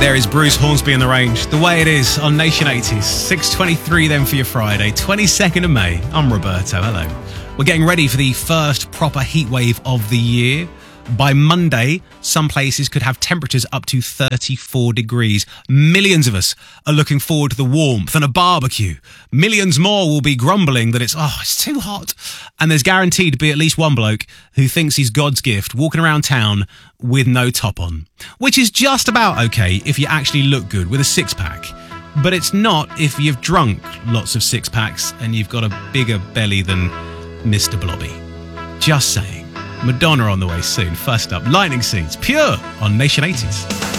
There is Bruce Hornsby in the range, the way it is on Nation 80s. 6:23 then for your Friday, 22nd of May. I'm Roberto, hello. We're getting ready for the first proper heat wave of the year. By Monday, some places could have temperatures up to 34 degrees. Millions of us are looking forward to the warmth and a barbecue. Millions more will be grumbling that it's too hot. And there's guaranteed to be at least one bloke who thinks he's God's gift walking around town with no top on. Which is just about okay if you actually look good with a six-pack. But it's not if you've drunk lots of six-packs and you've got a bigger belly than Mr. Blobby. Just saying. Madonna on the way soon. First up, Lightning Seeds, Pure on Nation 80s.